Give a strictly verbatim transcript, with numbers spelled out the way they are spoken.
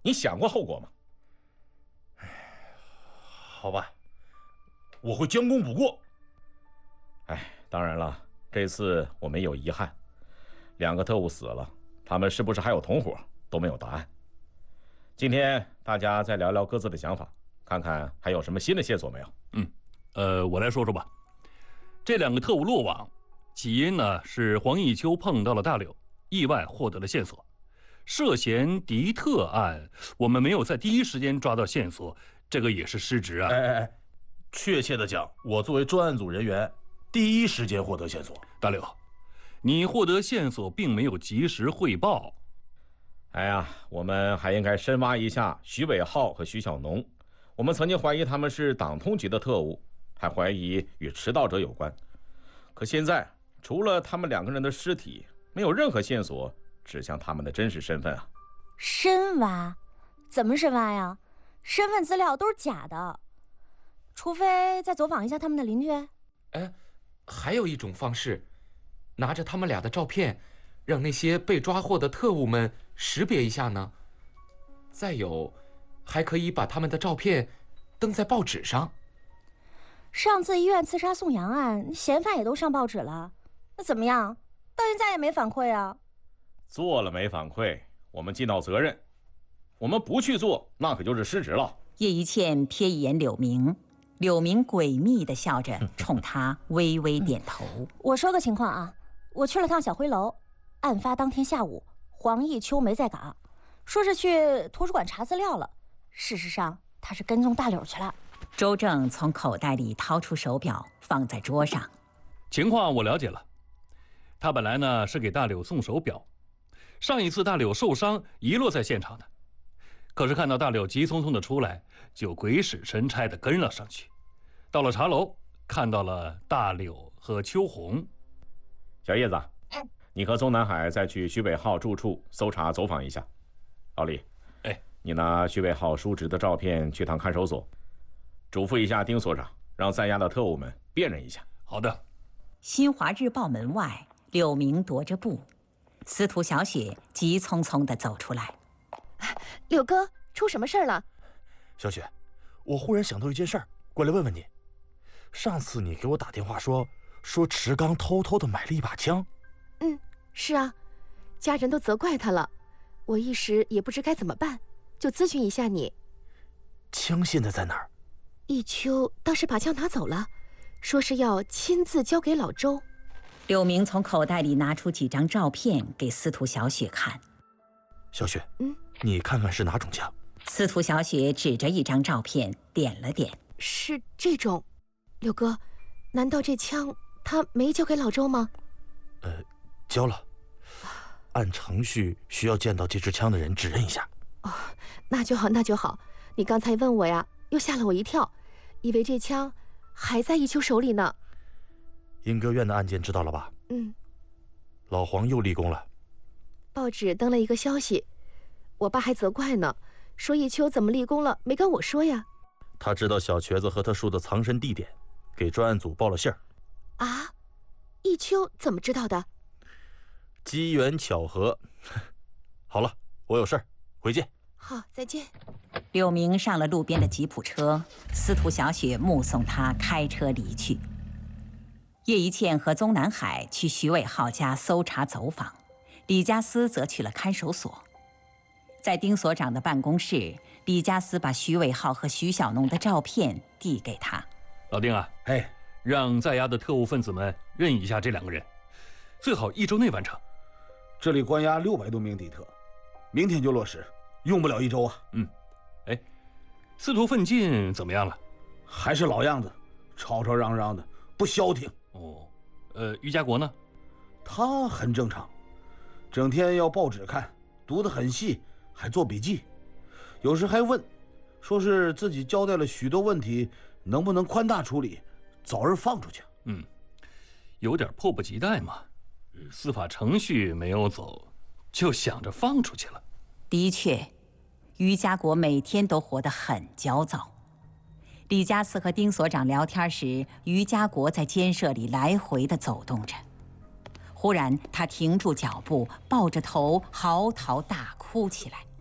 你想过后果吗？ 哎，好吧，我会将功补过。 哎，当然了，这次我们有遗憾，两个特务死了，他们是不是还有同伙都没有答案。今天大家再聊聊各自的想法，看看还有什么新的线索没有。 嗯，呃，我来说说吧。这两个特务落网，起因呢是黄奕秋碰到了大柳，意外获得了线索。涉嫌敌特案，我们没有在第一时间抓到线索，这个也是失职啊。 哎哎哎，确切的讲，我作为专案组人员，第一时间获得线索。 大柳，你获得线索并没有及时汇报。 哎呀，我们还应该深挖一下徐伟浩和徐小农。我们曾经怀疑他们是党通局的特务，还怀疑与迟到者有关。可现在，除了他们两个人的尸体，没有任何线索指向他们的真实身份啊！ 深挖？怎么深挖呀？身份资料都是假的，除非再走访一下他们的邻居。 哎，还有一种方式，拿着他们俩的照片，让那些被抓获的特务们识别一下呢。再有，还可以把他们的照片登在报纸上。 上次医院刺杀宋阳案，嫌犯也都上报纸了，那怎么样？到现在也没反馈啊。 做了没反馈，我们尽到责任；我们不去做，那可就是失职了。 叶一茜瞥一眼柳明，柳明诡秘地笑着，冲他微微点头。 我说个情况啊，我去了趟小灰楼，案发当天下午，黄奕秋没在岗，说是去图书馆查资料了。事实上，他是跟踪大柳去了。 周正从口袋里掏出手表，放在桌上。 情况我了解了，他本来呢是给大柳送手表，上一次大柳受伤遗落在现场的，可是看到大柳急匆匆的出来，就鬼使神差的跟了上去。到了茶楼，看到了大柳和秋红。 小叶子，你和宗南海再去徐伟浩住处搜查走访一下。老李， 哎， 你拿徐伟浩叔侄的照片去趟看守所，嘱咐一下丁所长，让在押的特务们辨认一下。 好的。 新华日报门外，柳明踱着步，司徒小雪急匆匆地走出来。 柳哥，出什么事儿了？ 小雪，我忽然想到一件事儿，过来问问你。上次你给我打电话说，说池刚偷偷的买了一把枪。 嗯，是啊，家人都责怪他了，我一时也不知该怎么办，就咨询一下你。 枪现在在哪儿？ 一秋当时把枪拿走了，说是要亲自交给老周。 柳明从口袋里拿出几张照片给司徒小雪看。 小雪， 嗯， 你看看是哪种枪？ 司徒小雪指着一张照片点了点。 是这种。柳哥，难道这枪他没交给老周吗？ 呃，交了。按程序需要见到这支枪的人指认一下。 哦，那就好，那就好。你刚才问我呀，又吓了我一跳，以为这枪还在一秋手里呢。 英歌院的案件知道了吧？ 嗯。 老黄又立功了。 报纸登了一个消息，我爸还责怪呢，说一秋怎么立功了，没跟我说呀。 他知道小瘸子和他叔的藏身地点，给专案组报了信儿。 啊？一秋怎么知道的？ 机缘巧合。好了，我有事儿，回见。 好，再见。 柳明上了路边的吉普车，司徒小雪目送他开车离去。叶一茜和宗南海去徐伟浩家搜查走访，李家私则去了看守所。在丁所长的办公室，李家私把徐伟浩和徐小农的照片递给他。 老丁啊， 哎， 让在押的特务分子们认一下这两个人，最好一周内完成。 这里关押六百多名敌特，明天就落实，用不了一周啊。 嗯，哎，司徒奋进怎么样了？ 还是老样子，吵吵嚷嚷的，不消停。 哦，呃，于家国呢？ 他很正常，整天要报纸看，读得很细，还做笔记，有时还问，说是自己交代了许多问题，能不能宽大处理，早日放出去。 嗯，有点迫不及待嘛。司法程序没有走，就想着放出去了。 的确，于家国每天都活得很焦躁。李家四和丁所长聊天时，于家国在监舍里来回地走动着。忽然，他停住脚步，抱着头嚎啕大哭起来。